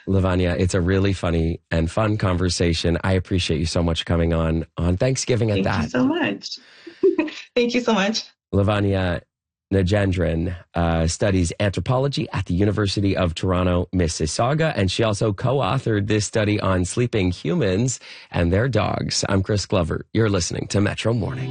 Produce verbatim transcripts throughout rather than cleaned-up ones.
Lavanya, it's a really funny and fun conversation. I appreciate you so much coming on on Thanksgiving at Thank that. you so much. Thank you so much. Lavanya Nagendran uh, studies anthropology at the University of Toronto, Mississauga, and she also co-authored this study on sleeping humans and their dogs. I'm Chris Glover. You're listening to Metro Morning.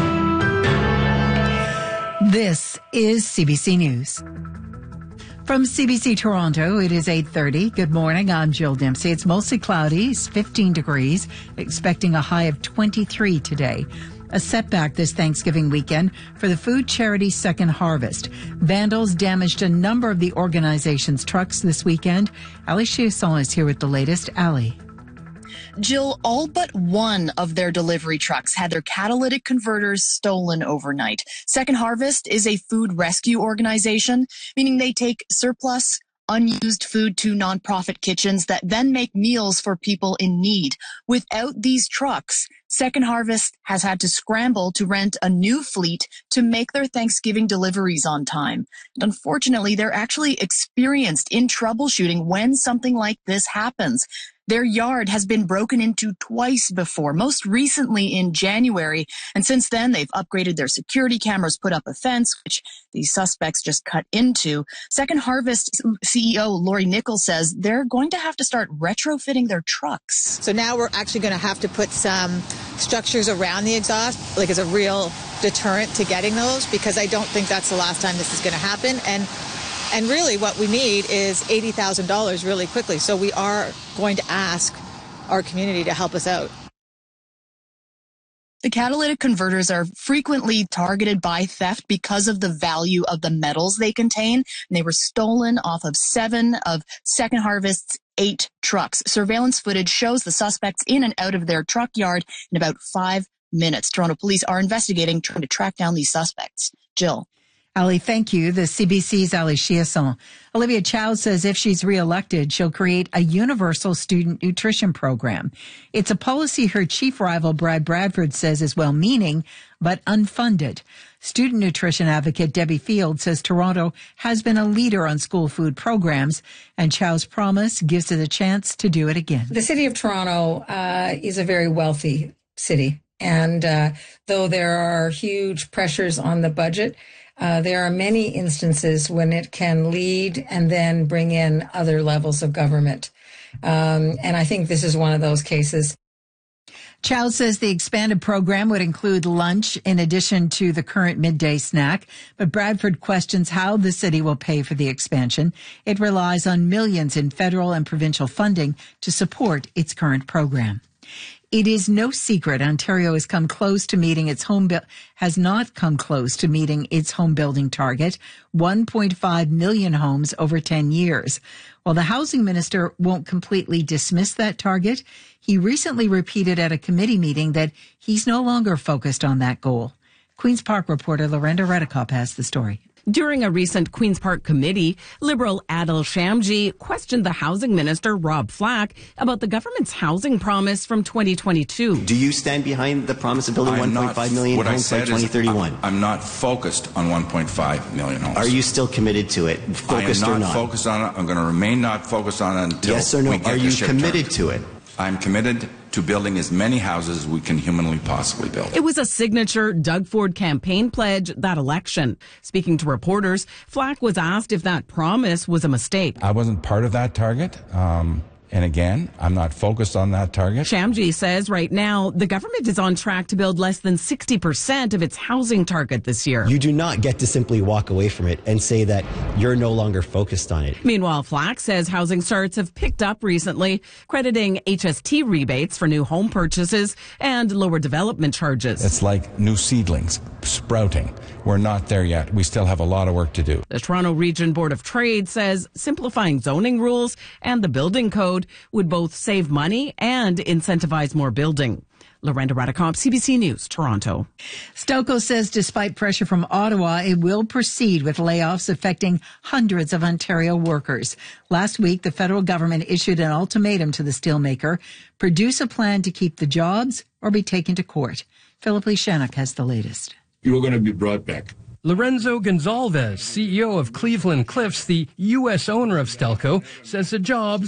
This is C B C News. From C B C Toronto, it is eight thirty. Good morning. I'm Jill Dempsey. It's mostly cloudy. It's fifteen degrees, expecting a high of twenty-three today. A setback this Thanksgiving weekend for the food charity Second Harvest. Vandals damaged a number of the organization's trucks this weekend. Ali Chiasson is here with the latest. Ali. Jill, all but one of their delivery trucks had their catalytic converters stolen overnight. Second Harvest is a food rescue organization, meaning they take surplus, unused food to nonprofit kitchens that then make meals for people in need. Without these trucks, Second Harvest has had to scramble to rent a new fleet to make their Thanksgiving deliveries on time. And unfortunately, they're actually experienced in troubleshooting when something like this happens. Their yard has been broken into twice before, most recently in January. And since then, they've upgraded their security cameras, put up a fence, which these suspects just cut into. Second Harvest C E O Lori Nichols says they're going to have to start retrofitting their trucks. So now we're actually going to have to put some structures around the exhaust, like as a real deterrent to getting those, because I don't think that's the last time this is going to happen. And And really what we need is eighty thousand dollars really quickly. So we are going to ask our community to help us out. The catalytic converters are frequently targeted by theft because of the value of the metals they contain. And they were stolen off of seven of Second Harvest's eight trucks. Surveillance footage shows the suspects in and out of their truck yard in about five minutes. Toronto police are investigating, trying to track down these suspects. Jill. Ali, thank you. The C B C's Ali Chiasson. Olivia Chow says if she's reelected, she'll create a universal student nutrition program. It's a policy her chief rival, Brad Bradford, says is well-meaning, but unfunded. Student nutrition advocate Debbie Field says Toronto has been a leader on school food programs, and Chow's promise gives it a chance to do it again. The city of Toronto uh, is a very wealthy city, and uh, though there are huge pressures on the budget, Uh, there are many instances when it can lead and then bring in other levels of government. Um, and I think this is one of those cases. Chow says the expanded program would include lunch in addition to the current midday snack, but Bradford questions how the city will pay for the expansion. It relies on millions in federal and provincial funding to support its current program. It is no secret Ontario has come close to meeting its home bu- has not come close to meeting its home building target, one point five million homes over ten years. While the housing minister won't completely dismiss that target, he recently repeated at a committee meeting that he's no longer focused on that goal. Queen's Park reporter Lorenda Redekop has the story. During a recent Queen's Park committee, Liberal Adil Shamji questioned the housing minister, Rob Flack, about the government's housing promise from twenty twenty-two. Do you stand behind the promise of building one point five million homes by twenty thirty-one? I'm not focused on one point five million homes. Are you still committed to it? Focused I am not, or not? focused on it. I'm going to remain not focused on it until yes or no? we get Are you the ship committed turned. to it? I'm committed to building as many houses as we can humanly possibly build. It was a signature Doug Ford campaign pledge that election. Speaking to reporters, Flack was asked if that promise was a mistake. I wasn't part of that target. Um, And again, I'm not focused on that target. Shamji says right now the government is on track to build less than sixty percent of its housing target this year. You do not get to simply walk away from it and say that you're no longer focused on it. Meanwhile, Flack says housing starts have picked up recently, crediting H S T rebates for new home purchases and lower development charges. It's like new seedlings sprouting. We're not there yet. We still have a lot of work to do. The Toronto Region Board of Trade says simplifying zoning rules and the building code would both save money and incentivize more building. Lorenda Redekop, C B C News, Toronto. Stelco says despite pressure from Ottawa, it will proceed with layoffs affecting hundreds of Ontario workers. Last week, the federal government issued an ultimatum to the steelmaker: produce a plan to keep the jobs or be taken to court. Philip Lee Shannock has the latest. You are going to be brought back. Lorenzo Gonzalez, C E O of Cleveland Cliffs, the U S owner of Stelco, says the jobs